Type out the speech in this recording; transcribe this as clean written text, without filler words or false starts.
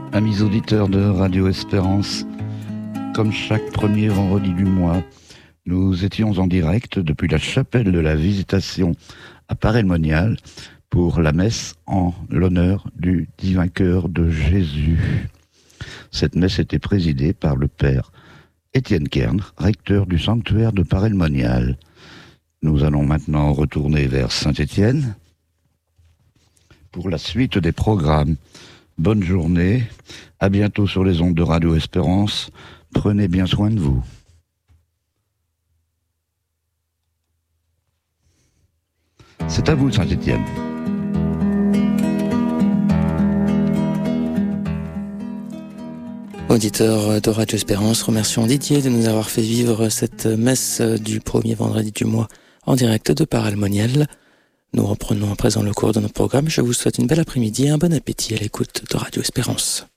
Amis auditeurs de Radio Espérance, comme chaque premier vendredi du mois, nous étions en direct depuis la chapelle de la Visitation à Paray-le-Monial pour la messe en l'honneur du Divin Cœur de Jésus. Cette messe était présidée par le père Étienne Kern, recteur du sanctuaire de Paray-le-Monial. Nous allons maintenant retourner vers Saint-Étienne pour la suite des programmes. Bonne journée, à bientôt sur les ondes de Radio Espérance. Prenez bien soin de vous. C'est à vous, Saint-Étienne. Auditeurs de Radio Espérance, remercions Didier de nous avoir fait vivre cette messe du premier vendredi du mois en direct de Paray-le-Monial. Nous reprenons à présent le cours de notre programme. Je vous souhaite une belle après-midi et un bon appétit à l'écoute de Radio Espérance.